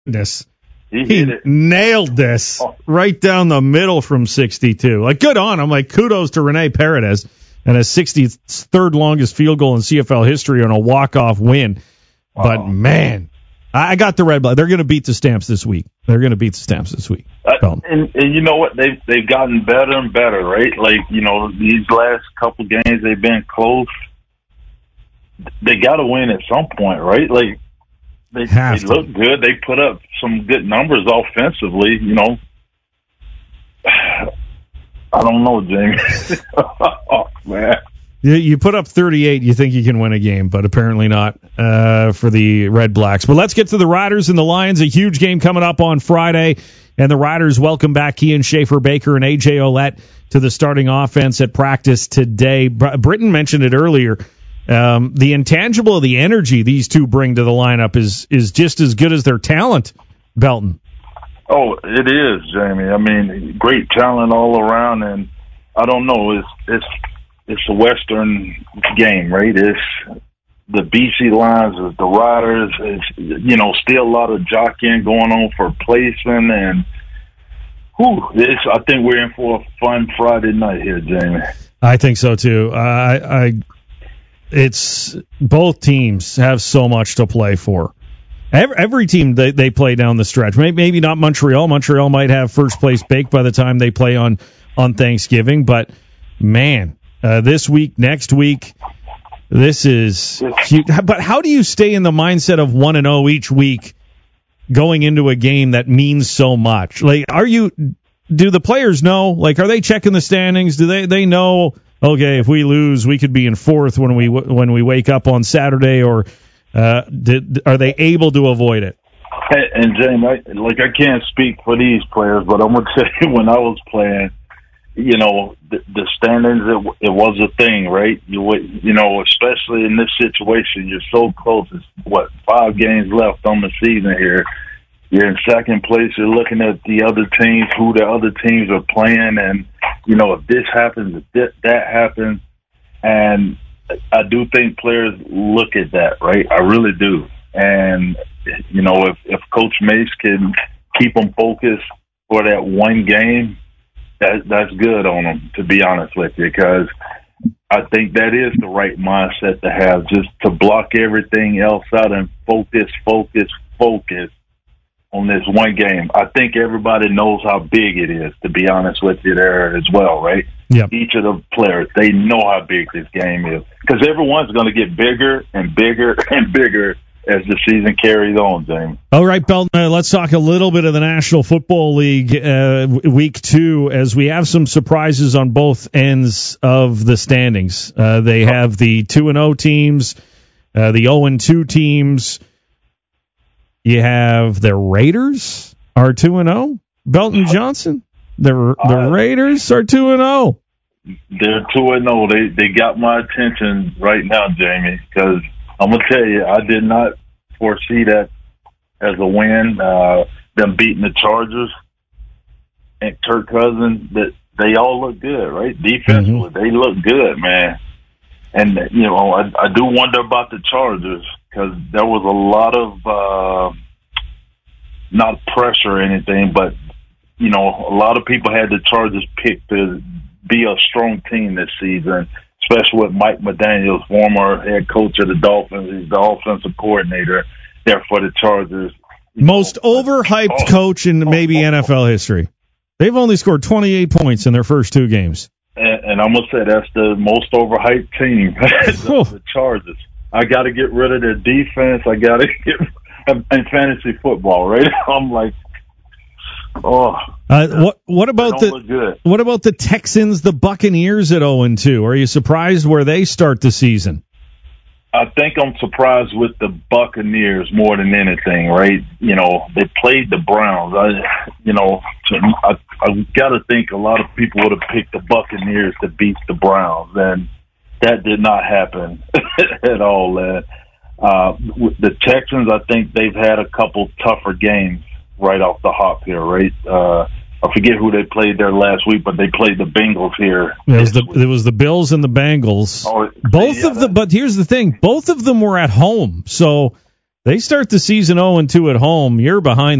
This. He nailed this right down the middle from 62. Like, good on him. Like, kudos to Rene Paredes and his 63rd longest field goal in CFL history on a walk-off win. Wow. But, man, I got the red blood. They're going to beat the Stamps this week. And you know what? They've gotten better and better, right? Like, you know, these last couple games, they've been close. They got to win at some point, right? Like, they look good. They put up some good numbers offensively, you know. I don't know, Jamie. Oh, man. You put up 38, you think you can win a game, but apparently not for the Red Blacks. But let's get to the Riders and the Lions. A huge game coming up on Friday, and the Riders welcome back Kian Schaefer-Baker and A.J. Ouellette to the starting offense at practice today. Britton mentioned it earlier. The intangible of the energy these two bring to the lineup is just as good as their talent, Belton. Oh, it is, Jamie. I mean, great talent all around, and I don't know, it's a Western game, right? It's the BC Lions, it's the Riders, it's, you know, still a lot of jockeying going on for placement, and I think we're in for a fun Friday night here, Jamie. I think so too. It's both teams have so much to play for. Every team they play down the stretch. Maybe not Montreal. Montreal might have first place baked by the time they play on Thanksgiving. But man, this week, next week, this is huge. But how do you stay in the mindset of 1-0 each week, going into a game that means so much? Like, do the players know? Like, are they checking the standings? Do they know? Okay, if we lose, we could be in fourth when we wake up on Saturday, or are they able to avoid it? And James, I can't speak for these players, but I'm gonna tell you, when I was playing, you know, the standings, it was a thing, right? You know, especially in this situation, you're so close. It's 5 games left on the season here. You're in second place. You're looking at the other teams, who the other teams are playing, and, you know, if this happens, if that happens. And I do think players look at that, right? I really do. And, you know, if Coach Mace can keep them focused for that one game, that's good on them, to be honest with you, because I think that is the right mindset to have, just to block everything else out and focus on this one game. I think everybody knows how big it is, to be honest with you, there as well, right? Yep. Each of the players, they know how big this game is, because everyone's going to get bigger and bigger and bigger as the season carries on, James. All right, Belton, let's talk a little bit of the National Football League Week 2, as we have some surprises on both ends of the standings. They have the 2-0 teams, the 0-2 teams. You have the Raiders are 2-0. Belton Johnson, the Raiders are 2-0. They're 2-0. They got my attention right now, Jamie, because I'm going to tell you, I did not foresee that as a win. Them beating the Chargers and Kirk Cousins, that they all look good, right? Defensively, They look good, man. And, you know, I do wonder about the Chargers, because there was a lot of, not pressure or anything, but, you know, a lot of people had the Chargers picked to be a strong team this season, especially with Mike McDaniels, former head coach of the Dolphins. He's the offensive coordinator there for the Chargers. Most overhyped coach in maybe NFL history. They've only scored 28 points in their first 2 games. And I'm going to say that's the most overhyped team, the Chargers. I got to get rid of their defense. I got to get in fantasy football, right? I'm like, what about the Texans, the Buccaneers at 0-2? Are you surprised where they start the season? I think I'm surprised with the Buccaneers more than anything, right? You know, they played the Browns. I got to think a lot of people would have picked the Buccaneers to beat the Browns, and that did not happen at all. The Texans, I think they've had a couple tougher games right off the hop here, right? I forget who they played there last week, but they played the Bengals here. It was the Bills and the Bengals. But here's the thing: both of them were at home, so They start the season 0-2 at home. You're behind